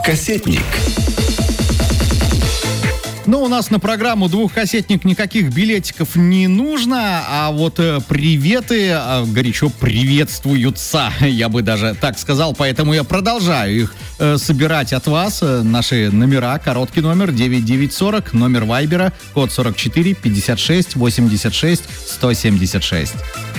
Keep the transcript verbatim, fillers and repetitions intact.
Кассетник. Ну, у нас на программу «Двухкассетник» никаких билетиков не нужно, а вот э, приветы э, горячо приветствуются, я бы даже так сказал, поэтому я продолжаю их э, собирать от вас. Э, наши номера, короткий номер девять девять сорок, номер вайбера, код сорок четыре пятьдесят шесть восемьдесят шесть сто семьдесят шесть.